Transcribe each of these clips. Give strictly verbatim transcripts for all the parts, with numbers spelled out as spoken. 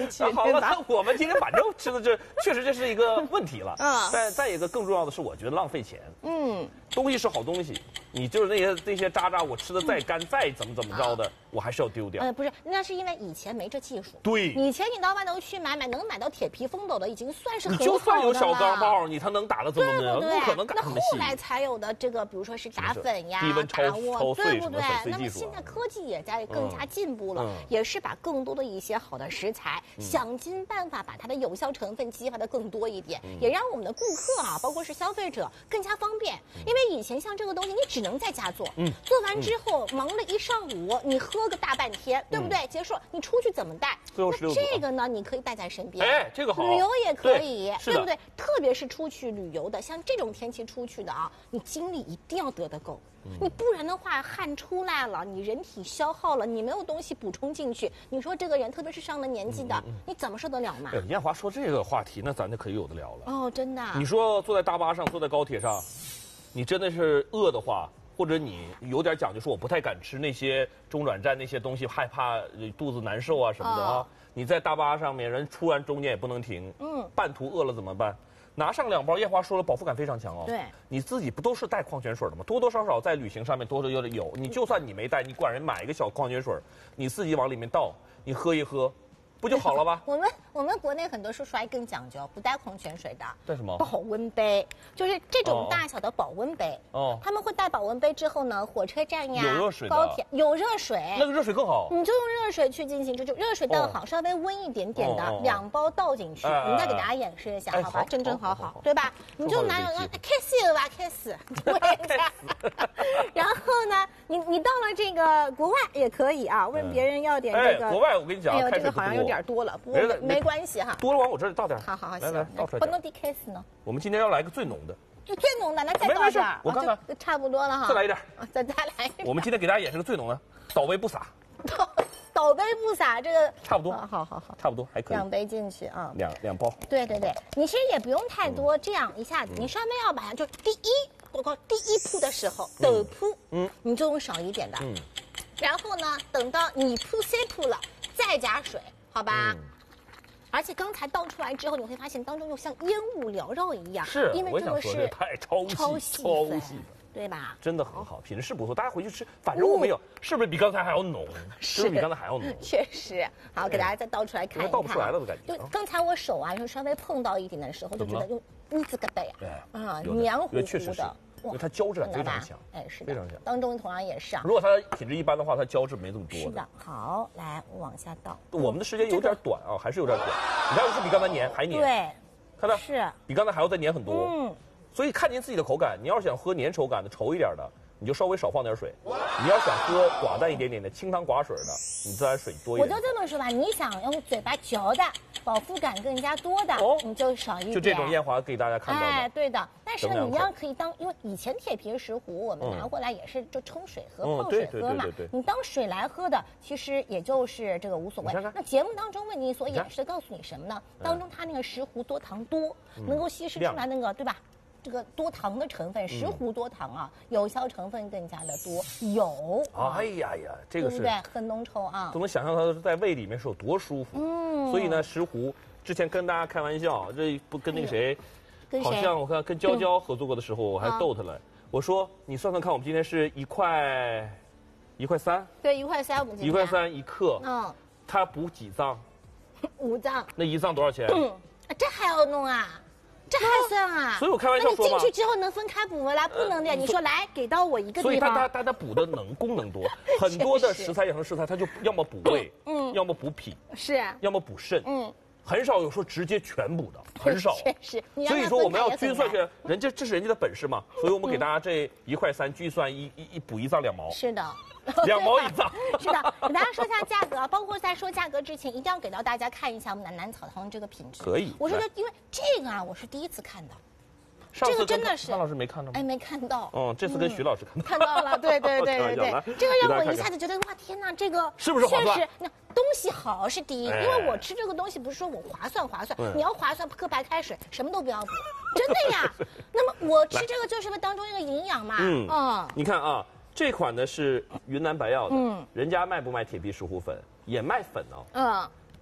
回去。 好了，那我们今天反正吃的这确实这是一个问题了。 嗯。 再再一个更重要的是，我觉得浪费钱。 嗯。 东西是好东西，你就是那些那些渣渣，我吃的再干、嗯、再怎么怎么着的，我还是要丢掉。 呃，不是，那是因为以前没这技术。 对。 以前你到外头去买买，能买到铁皮风斗的，已经算是很好的了。 你就算有小钢包，你它能打得这么对不对？ 不可能打那么细。 那后来才有的这个，比如说是打粉呀、 低温打窝，对不对？ 那么现在科技也在更加进步了， 嗯、 也是把更多的一些好的食材，嗯、想尽办法把它的有效成分激发的更多一点，嗯、也让我们的顾客啊，包括是消费者更加方便。嗯、因为以前像这个东西，你只能在家做，嗯，做完之后、嗯、忙了一上午，你喝个大半天，对不对？嗯、结束，你出去怎么带？那这个呢，你可以带在身边， 哎，这个好， 旅游也可以， 对, 对不对？特别是出去旅游的，像这种天气出去的啊，你精力一定要得得够。你不然的话，汗出来了，你人体消耗了，你没有东西补充进去，你说这个人，特别是上了年纪的，嗯嗯、你怎么受得了嘛？ 哎，艳华说这个话题，那咱就可以有的聊了。 哦，真的。 你说坐在大巴上，坐在高铁上，你真的是饿的话，或者你有点讲究，说我不太敢吃那些中转站那些东西，害怕肚子难受啊什么的啊。哦、你在大巴上面，人突然中间也不能停，嗯，半途饿了怎么办？拿上两包，艳华说了，饱腹感非常强哦。 对， 你自己不都是带矿泉水的吗？多多少少在旅行上面多少有点有。你就算你没带，你管人买一个小矿泉水，你自己往里面倒，你喝一喝，不就好了吧？ 我们我们国内很多叔叔还更讲究，不带矿泉水的， 带什么？ 保温杯，就是这种大小的保温杯。哦，他们会带保温杯之后呢，火车站呀、 有热水高铁有热水， 那个热水更好。 你就用热水去进行，就就热水倒好，哦、稍微温一点点的，哦、两包倒进去。哎、我们再给大家演示一下，哎、好吧？ 好正正好好，对吧？你就拿开始了吧，开始，问一下。然后呢，你你到了这个国外也可以啊，问别人要点这个。 哎，国外我跟你讲， 哎呦，这个好像有点多了，不过没没关系哈。 多了往我这里倒点。 好好好， 来来倒出来。 不能 D K S 呢？ 我们今天要来个最浓的。 就最浓的，那再倒点。 我看看， 差不多了哈。 再来一点。 再再来一点。 我们今天给大家演示个最浓的，倒杯不洒。 倒倒杯不洒，这个差不多。 好好好， 差不多还可以。 两杯进去啊。 两两包。 对对对，你其实也不用太多，这样一下子你稍微要把它就第一，我靠，第一铺的时候抖铺，嗯，你就用少一点的，嗯，然后呢，等到你铺 C 铺了，再加水，好吧？而且刚才倒出来之后，你会发现当中又像烟雾缭绕一样， 是， 因为这个是太超细超细粉， 对吧？ 真的很好，品质不错，大家回去吃。反正我没有，是不是比刚才还要浓？是比刚才还要浓？ 确实。好，给大家再倒出来看一看。 倒不出来了的感觉。 就刚才我手啊，就稍微碰到一点的时候，就觉得就一直疙瘩呀，啊，黏糊糊的。 因为它胶质非常强， 哎，是的， 非常强。 当中同样也是啊。 如果它品质一般的话，它胶质没这么多。 是的，好，来我往下倒。 我们的时间有点短啊，还是有点短。你看，是比刚才黏还黏。 对， 看到是比刚才还要再黏很多。 嗯， 所以看您自己的口感，你要是想喝粘稠感的、稠一点的，你就稍微少放点水；你要想喝寡淡一点点的、清汤寡水的，你自然水多一点。 我就这么说吧，你想用嘴巴嚼的，饱腹感更加多的，哦、你就少一点。 就这种艳华给大家看到的。 哎，对的。但是呢，你要可以当，因为以前铁皮石斛我们拿回来也是就冲水喝、 嗯、 泡水喝嘛。 对对对对对你当水来喝的，其实也就是这个无所谓。 看看那节目当中为你所演示的，告诉你什么呢？当中它那个石斛多糖多，嗯、能够稀释出来那个，对吧？这个多糖的成分，石斛多糖啊，嗯、有效成分更加的多，有。 哎呀呀，这个是对不对？很浓稠啊， 都能想象它在胃里面是有多舒服。嗯，所以呢，石斛之前跟大家开玩笑，这不跟那个谁， 跟好像我看跟娇娇合作过的时候，我还逗她了。我说你算算看，我们今天是一块，一块三。 对，一块三，我们今天一块三一克。 嗯， 它补几脏？ 五脏。 那一脏多少钱？ 嗯，这还要弄啊？这还算啊？ 所以我开玩笑说嘛， 那你进去之后能分开补回来？不能的。你说来给到我一个地方。 所以它它它它补的能功能多，很多的食材养生食材，它就要么补胃，嗯，要么补脾， 是， 要么补肾，嗯，很少有说直接全补的，很少。 确实， 所以说我们要均算去，人家这是人家的本事嘛，所以我们给大家这一块三均算一一一补一脏两毛。 是的。 两毛一脏， 是的，给大家说一下价格，包括在说价格之前，一定要给到大家看一下我们南南草堂这个品质。 可以， 我说的，因为这个啊，我是第一次看到。这个真的是， 潘老师没看到吗？ 哎，没看到。 嗯，这次跟徐老师看到。 看到了，对对对对对，这个让我一下子觉得哇，天哪，这个是不是划算？ 确实，那东西好是第一，因为我吃这个东西不是说我划算划算，你要划算喝白开水，什么都不要补，真的呀。那么我吃这个就是为当中一个营养嘛。嗯， 你看啊。这款呢是云南白药的，嗯，人家卖不卖铁皮石斛粉？也卖粉哦。嗯，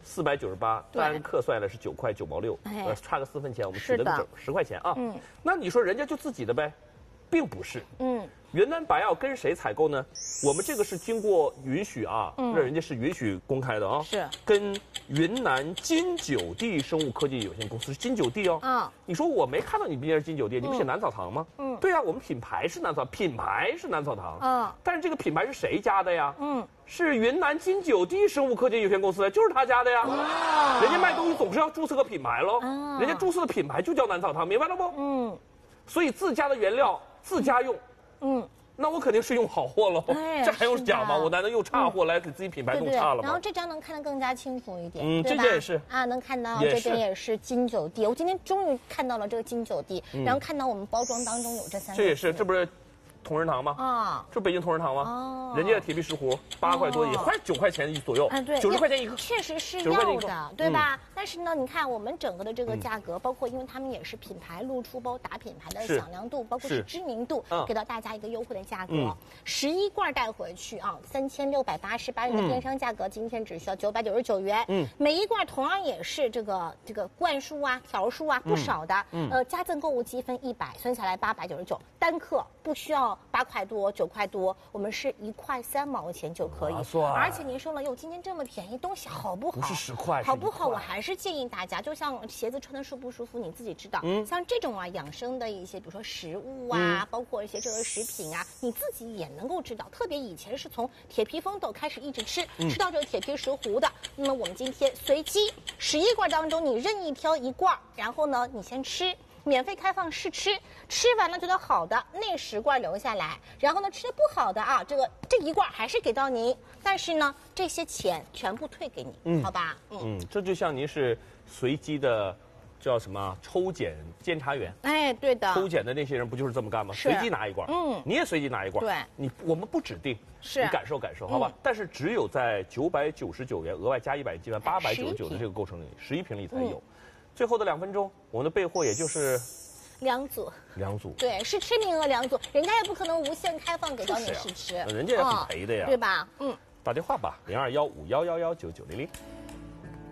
四百九十八，单克算下来是九块九毛六，呃，差个四分钱，我们取了个整十块钱啊。嗯，那你说人家就自己的呗，并不是。嗯，云南白药跟谁采购呢？我们这个是经过允许啊，那人家是允许公开的啊。是跟云南金九地生物科技有限公司，是金九地哦。啊，你说我没看到你边是金九地，你不写南草堂吗？嗯，对呀，我们品牌是南草，品牌是南草堂。嗯，但是这个品牌是谁家的呀？嗯。是云南金九地生物科技有限公司，就是他家的呀。哦、人家卖东西总是要注册个品牌喽。哦、人家注册的品牌就叫南草堂，明白了不？嗯。所以自家的原料自家用。嗯。那我肯定是用好货喽。哎、这还用讲吗？我难道用差货来给自己品牌弄差了吗？ 然后这张能看得更加清楚一点。 嗯，这边也是啊，能看到这边也是金九地。我今天终于看到了这个金九地，嗯、然后看到我们包装当中有这三个。 这也是，这不是。同仁堂吗？啊，这北京同仁堂吗？哦，人家的铁皮石斛八块多，也快九块钱左右。啊，对，九十块钱一个， 确实是要的，对吧？但是呢，你看我们整个的这个价格，包括因为他们也是品牌露出，包括打品牌的响亮度，包括是知名度，给到大家一个优惠的价格。十一罐带回去啊，三千六百八十八元的电商价格，今天只需要九百九十九元。嗯，每一罐同样也是这个这个罐数啊、条数啊不少的。嗯，呃，加赠购物积分一百，算下来八百九十九，单克不需要。八块多、九块多，我们是一块三毛钱就可以。而且您说了，哟，今天这么便宜，东西好不好？ 不是十块， 好不好？我还是建议大家，就像鞋子穿的舒不舒服，你自己知道。嗯，像这种啊，养生的一些，比如说食物啊，嗯、包括一些这个食品啊，你自己也能够知道。特别以前是从铁皮蜂豆开始一直吃，嗯、吃到这个铁皮石斛的。那么我们今天随机十一罐当中，你任意挑一罐，然后呢，你先吃。免费开放试吃，吃完了觉得好的那十罐留下来，然后呢吃的不好的啊，这个这一罐还是给到您，但是呢这些钱全部退给你，嗯，好吧？ 嗯嗯，这就像您是随机的，叫什么抽检监察员？ 哎，对的， 抽检的那些人不就是这么干吗？随机拿一罐，嗯，你也随机拿一罐， 对， 你我们不指定， 是你感受感受，好吧？嗯、但是只有在九百九十九元额外加一百积分八百九十九的这个构成里，十一瓶里才有。嗯最后的两分钟，我们的备货也就是两组， 两组， 对，试吃名额两组，人家也不可能无限开放给到你试吃， 人家也很赔的呀， 对吧？嗯， 打电话吧，零二幺五幺幺幺九九零零。